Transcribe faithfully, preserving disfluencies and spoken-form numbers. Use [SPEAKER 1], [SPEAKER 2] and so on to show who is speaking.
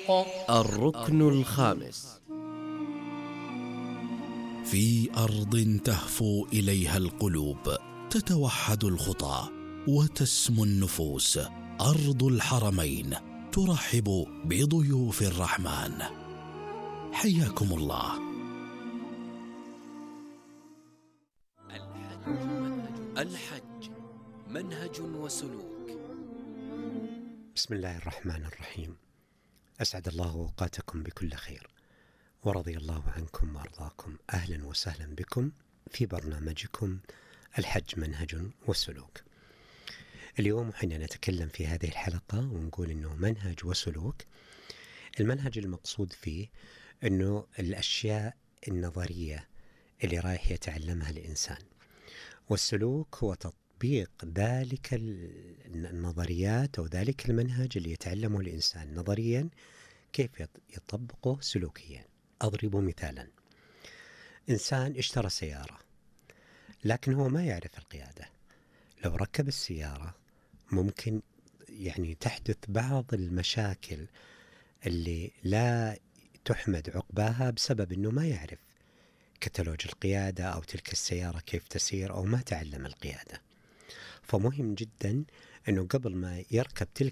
[SPEAKER 1] الركن الخامس:
[SPEAKER 2] في أرض تهفو إليها القلوب، تتوحد الخطى وتسمو النفوس، أرض الحرمين ترحب بضيوف الرحمن. حياكم الله.
[SPEAKER 1] الحج منهج, الحج منهج وسلوك.
[SPEAKER 3] بسم الله الرحمن الرحيم. أسعد الله أوقاتكم بكل خير، ورضي الله عنكم وأرضاكم. أهلا وسهلا بكم في برنامجكم الحج منهج وسلوك. اليوم حين نتكلم في هذه الحلقة ونقول أنه منهج وسلوك، المنهج المقصود فيه أنه الأشياء النظرية اللي رايح يتعلمها الإنسان، والسلوك هو تطبيق ذلك النظريات أو ذلك المنهج اللي يتعلمه الإنسان نظريا كيف يطبقه سلوكيا. أضرب مثالا: إنسان اشترى سيارة لكن هو ما يعرف القيادة. لو ركب السيارة ممكن يعني تحدث بعض المشاكل اللي لا تحمد عقباها بسبب أنه ما يعرف كتالوج القيادة أو تلك السيارة كيف تسير أو ما تعلم القيادة. فمهم جدا أنه قبل ما يركب تلك